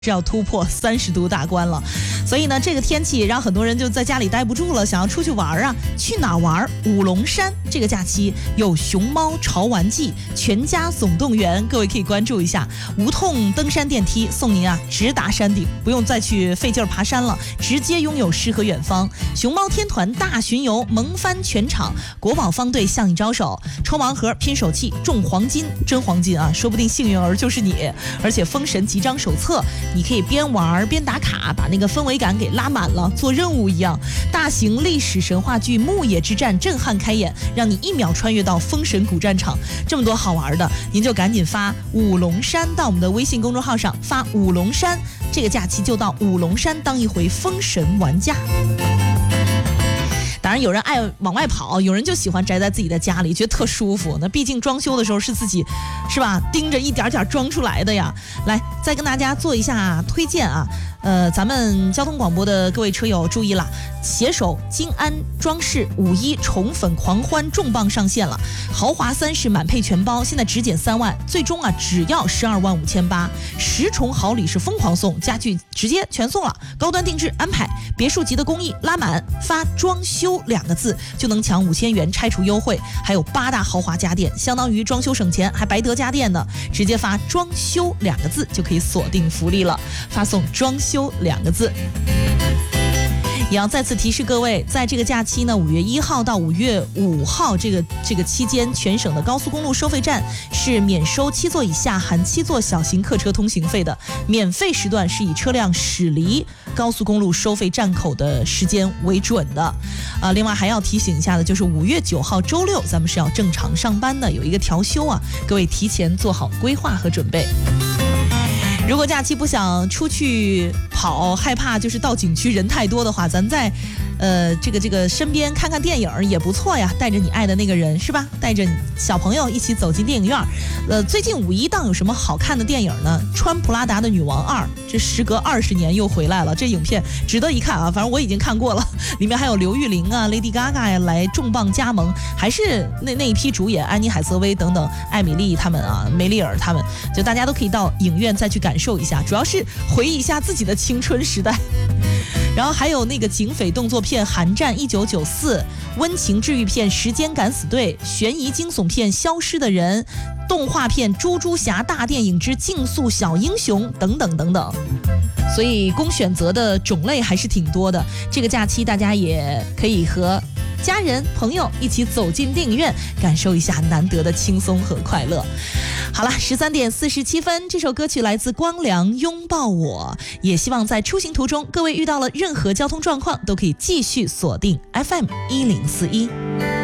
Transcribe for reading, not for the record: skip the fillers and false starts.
是要突破30度大关了，所以呢，这个天气让很多人就在家里待不住了，想要出去玩啊。去哪玩？五龙山这个假期有熊猫潮玩季、全家总动员，各位可以关注一下。无痛登山电梯送您直达山顶，不用再去费劲爬山了，直接拥有诗和远方。熊猫天团大巡游，萌翻全场，国宝方队向你招手，抽盲盒拼手气中黄金，真黄金啊，说不定幸运儿就是你。而且封神集章手册，你可以边玩边打卡，把那个氛围感给拉满了，做任务一样。大型历史神话剧《牧野之战》震撼开演，让你1秒穿越到封神古战场。这么多好玩的，您就赶紧发五龙山到我们的微信公众号上，发五龙山，这个假期就到五龙山当一回封神玩家。当然有人爱往外跑，有人就喜欢宅在自己的家里，觉得特舒服。那毕竟装修的时候是自己是吧盯着一点点装出来的呀。来，再跟大家做一下推荐啊。咱们交通广播的各位车友注意了，携手金安装饰5·1宠粉狂欢重磅上线了，豪华3室满配全包，现在只减3万，最终只要12万5800，10重好礼是疯狂送，家具直接全送了，高端定制安排，别墅级的工艺拉满，发装修2个字就能抢5000元拆除优惠，还有8大豪华家电，相当于装修省钱还白得家电呢，直接发装修2个字就可以锁定福利了，发送装修2个字。也要再次提示各位，在这个假期呢，5月1号到5月5号这个期间，全省的高速公路收费站是免收7座以下含7座小型客车通行费的，免费时段是以车辆驶离高速公路收费站口的时间为准的。另外还要提醒一下的就是5月9号周六咱们是要正常上班的，有一个调休啊，各位提前做好规划和准备。如果假期不想出去跑，害怕就是到景区人太多的话，咱在这个身边看看电影也不错呀，带着你爱的那个人是吧？带着小朋友一起走进电影院。最近5·1档有什么好看的电影呢？穿普拉达的女王2，这时隔20年又回来了，这影片值得一看啊！反正我已经看过了，里面还有刘玉玲啊、Lady Gaga 呀来重磅加盟，还是那一批主演安妮海瑟薇等等，艾米丽他们啊、梅丽尔他们，就大家都可以到影院再去感受一下，主要是回忆一下自己的青春时代。然后还有那个警匪动作片《寒战1994》，温情治愈片《时间敢死队》，悬疑惊悚片《消失的人》，动画片《猪猪侠大电影之竞速小英雄》等等等等。所以供选择的种类还是挺多的，这个假期大家也可以和家人朋友一起走进电影院，感受一下难得的轻松和快乐。好了，13点47分，这首歌曲来自光良，拥抱我。也希望在出行途中，各位遇到了任何交通状况，都可以继续锁定 FM 1041。